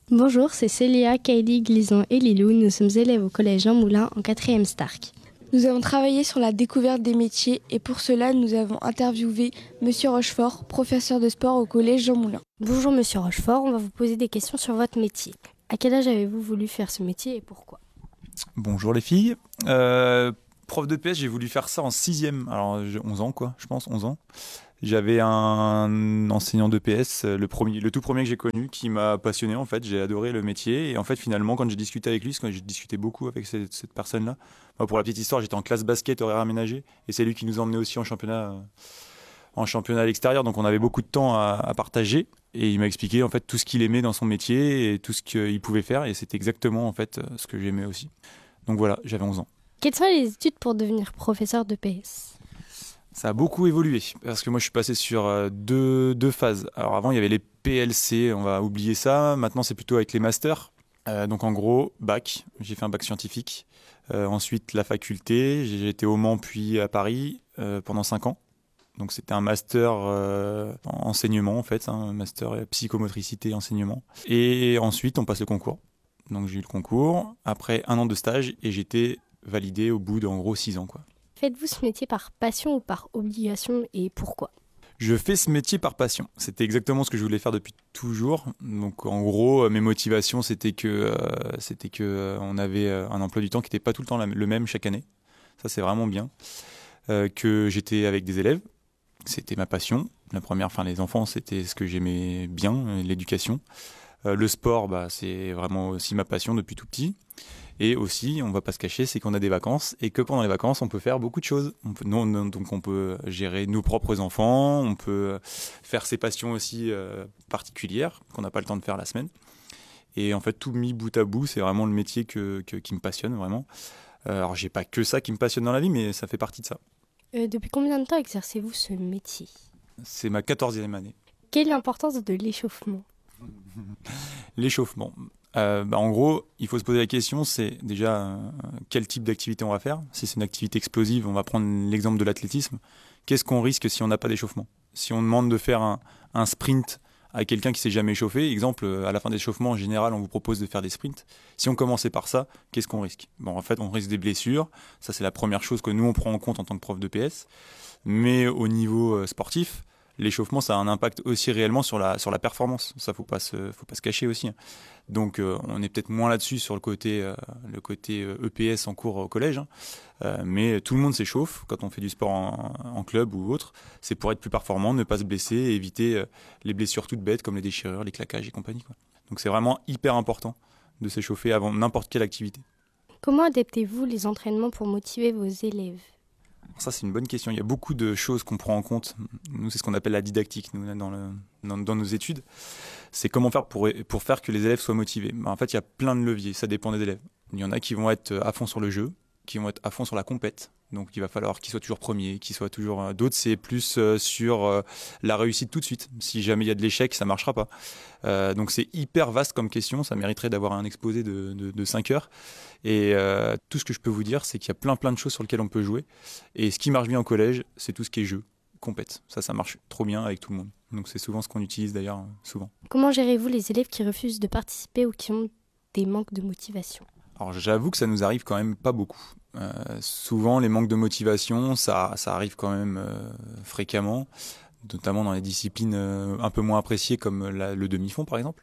Bonjour, c'est Célia, Kylie, Glison et Lilou. Nous sommes élèves au collège Jean Moulin en 4e Stark. Nous avons travaillé sur la découverte des métiers et pour cela, nous avons interviewé Monsieur Rochefort, professeur de sport au collège Jean Moulin. Bonjour Monsieur Rochefort, on va vous poser des questions sur votre métier. À quel âge avez-vous voulu faire ce métier et pourquoi ? Bonjour les filles. Prof de PS, j'ai voulu faire ça en 6e. Alors j'ai 11 ans je pense 11 ans. J'avais un enseignant de PS, le tout premier que j'ai connu, qui m'a passionné en fait. J'ai adoré le métier et en fait finalement quand j'ai discuté avec lui, parce que j'ai discuté beaucoup avec cette personne-là. Moi, pour la petite histoire, j'étais en classe basket horaire aménagé et c'est lui qui nous emmenait aussi en championnat à l'extérieur. Donc on avait beaucoup de temps à partager et il m'a expliqué en fait tout ce qu'il aimait dans son métier et tout ce qu'il pouvait faire et c'était exactement en fait ce que j'aimais aussi. Donc voilà, j'avais 11 ans. Quelles sont les études pour devenir professeur de PS ? Ça a beaucoup évolué parce que moi je suis passé sur deux phases. Alors avant il y avait les PLC, on va oublier ça. Maintenant c'est plutôt avec les masters. Donc en gros, bac, j'ai fait un bac scientifique. Ensuite la faculté, j'ai été au Mans puis à Paris pendant 5 ans. Donc c'était un master en enseignement en fait, un master psychomotricité enseignement. Et ensuite on passe le concours. Donc j'ai eu le concours, après 1 an de stage et j'étais validé au bout d'en gros 6 ans quoi. Faites-vous ce métier par passion ou par obligation et pourquoi ? Je fais ce métier par passion. C'était exactement ce que je voulais faire depuis toujours. Donc en gros, mes motivations, c'était que on avait un emploi du temps qui n'était pas tout le temps le même chaque année. Ça, c'est vraiment bien. Que j'étais avec des élèves. C'était ma passion. La première, les enfants, c'était ce que j'aimais bien, l'éducation. Le sport, c'est vraiment aussi ma passion depuis tout petit. Et aussi, on va pas se cacher, c'est qu'on a des vacances et que pendant les vacances, on peut faire beaucoup de choses. Donc on peut gérer nos propres enfants, on peut faire ses passions aussi particulières qu'on n'a pas le temps de faire la semaine. Et en fait, tout mis bout à bout, c'est vraiment le métier qui me passionne vraiment. Alors, j'ai pas que ça qui me passionne dans la vie, mais ça fait partie de ça. Depuis combien de temps exercez-vous ce métier ? C'est ma 14e année. Quelle est l'importance de l'échauffement ? L'échauffement. En gros, il faut se poser la question, c'est déjà quel type d'activité on va faire. Si c'est une activité explosive, on va prendre l'exemple de l'athlétisme. Qu'est-ce qu'on risque si on n'a pas d'échauffement ? Si on demande de faire un sprint à quelqu'un qui s'est jamais échauffé, exemple, à la fin d'échauffement, en général, on vous propose de faire des sprints. Si on commençait par ça, qu'est-ce qu'on risque ? En fait, on risque des blessures. Ça, c'est la première chose que nous, on prend en compte en tant que prof de PS. Mais au niveau sportif, l'échauffement, ça a un impact aussi réellement sur la performance. Ça, faut pas se cacher aussi. Donc, on est peut-être moins là-dessus sur le côté EPS en cours au collège. Mais tout le monde s'échauffe quand on fait du sport en club ou autre. C'est pour être plus performant, ne pas se blesser et éviter les blessures toutes bêtes comme les déchirures, les claquages et compagnie, quoi. Donc, c'est vraiment hyper important de s'échauffer avant n'importe quelle activité. Comment adaptez-vous les entraînements pour motiver vos élèves ? Ça, c'est une bonne question. Il y a beaucoup de choses qu'on prend en compte. Nous, c'est ce qu'on appelle la didactique, nous, là, dans nos études. C'est comment faire pour faire que les élèves soient motivés. En fait, il y a plein de leviers. Ça dépend des élèves. Il y en a qui vont être à fond sur le jeu, qui vont être à fond sur la compète. Donc, il va falloir qu'ils soient toujours premiers, qu'ils soient toujours... D'autres, c'est plus sur la réussite tout de suite. Si jamais il y a de l'échec, ça ne marchera pas. Donc, c'est hyper vaste comme question. Ça mériterait d'avoir un exposé de 5 heures. Et tout ce que je peux vous dire, c'est qu'il y a plein de choses sur lesquelles on peut jouer. Et ce qui marche bien au collège, c'est tout ce qui est jeu, compète. Ça marche trop bien avec tout le monde. Donc, c'est souvent ce qu'on utilise d'ailleurs, souvent. Comment gérez-vous les élèves qui refusent de participer ou qui ont des manques de motivation ? Alors j'avoue que ça nous arrive quand même pas beaucoup. Souvent les manques de motivation, ça arrive quand même fréquemment, notamment dans les disciplines un peu moins appréciées comme le demi-fond par exemple.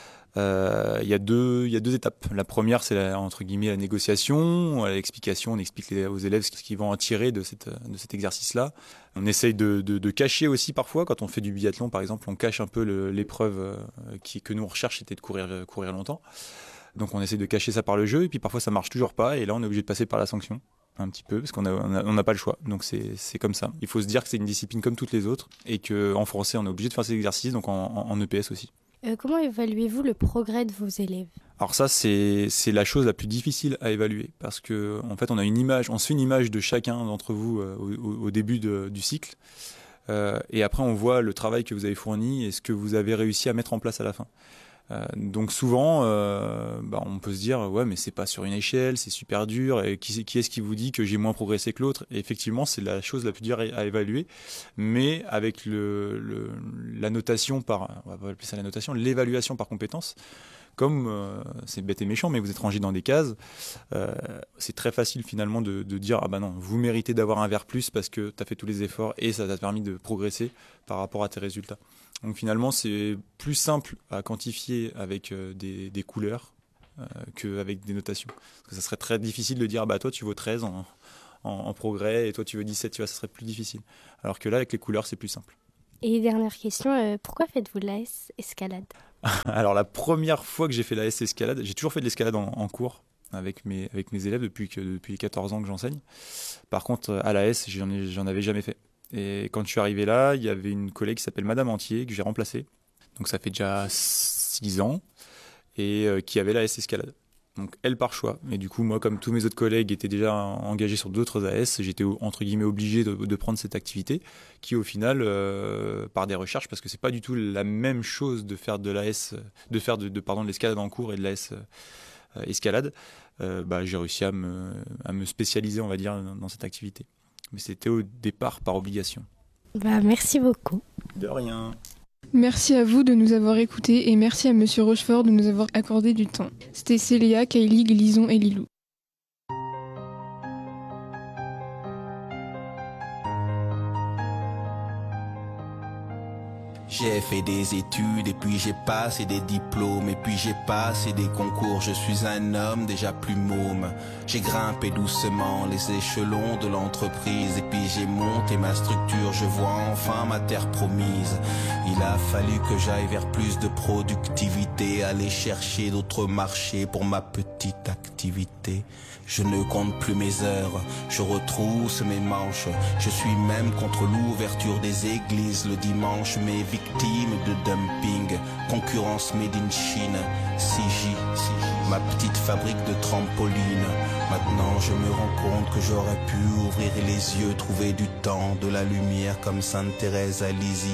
Il y a deux étapes. La première, c'est entre guillemets la négociation, l'explication. On explique aux élèves ce qu'ils vont en tirer de cet exercice-là. On essaye de cacher aussi parfois, quand on fait du biathlon par exemple, on cache un peu l'épreuve que nous on recherche, c'était de courir longtemps. Donc on essaie de cacher ça par le jeu, et puis parfois ça marche toujours pas, et là on est obligé de passer par la sanction, un petit peu, parce qu'on n'a pas le choix. Donc c'est comme ça. Il faut se dire que c'est une discipline comme toutes les autres, et qu'en français on est obligé de faire ces exercices, donc en EPS aussi. Comment évaluez-vous le progrès de vos élèves ? Alors ça, c'est la chose la plus difficile à évaluer, parce que en fait on se fait une image de chacun d'entre vous au début du cycle, et après on voit le travail que vous avez fourni et ce que vous avez réussi à mettre en place à la fin. Donc souvent, on peut se dire ouais, mais c'est pas sur une échelle, c'est super dur. Et qui est-ce qui vous dit que j'ai moins progressé que l'autre ? Et effectivement, c'est la chose la plus dure à évaluer. Mais avec la notation on va appeler ça la notation, l'évaluation par compétence. Comme c'est bête et méchant, mais vous êtes rangé dans des cases, c'est très facile finalement de dire ah bah non, vous méritez d'avoir un verre plus parce que tu as fait tous les efforts et ça t'a permis de progresser par rapport à tes résultats. Donc finalement, c'est plus simple à quantifier avec des couleurs qu'avec des notations. Parce que ça serait très difficile de dire bah toi tu vaux 13 en progrès et toi tu veux 17, tu vois, ça serait plus difficile. Alors que là, avec les couleurs, c'est plus simple. Et dernière question, pourquoi faites-vous de l'AS escalade? Alors la première fois que j'ai fait l'AS escalade, j'ai toujours fait de l'escalade en cours avec mes élèves depuis 14 ans que j'enseigne. Par contre, à l'AS, j'en avais jamais fait. Et quand je suis arrivé là, il y avait une collègue qui s'appelle Madame Antier que j'ai remplacée. Donc ça fait déjà 6 ans et qui avait l'AS escalade. Donc elle par choix. Et du coup, moi, comme tous mes autres collègues étaient déjà engagés sur d'autres AS, j'étais entre guillemets obligé de prendre cette activité qui, au final, par des recherches, parce que c'est pas du tout la même chose de faire de l'AS, de l'escalade en cours et de l'AS escalade. J'ai réussi à me spécialiser, on va dire, dans cette activité. Mais c'était au départ par obligation. Merci beaucoup. De rien. Merci à vous de nous avoir écoutés et merci à Monsieur Rochefort de nous avoir accordé du temps. C'était Célia, Kylie, Lison et Lilou. J'ai fait des études et puis j'ai passé des diplômes et puis j'ai passé des concours. Je suis un homme déjà plus môme. J'ai grimpé doucement les échelons de l'entreprise et puis j'ai monté ma structure. Je vois enfin ma terre promise. Il a fallu que j'aille vers plus de productivité, aller chercher d'autres marchés pour ma petite activité. Je ne compte plus mes heures, je retrousse mes manches. Je suis même contre l'ouverture des églises le dimanche, mais victime de dumping, concurrence made in Chine. CJ, ma petite fabrique de trampoline. Maintenant je me rends compte que j'aurais pu ouvrir les yeux, trouver du temps, de la lumière comme Sainte Thérèse à Lisieux.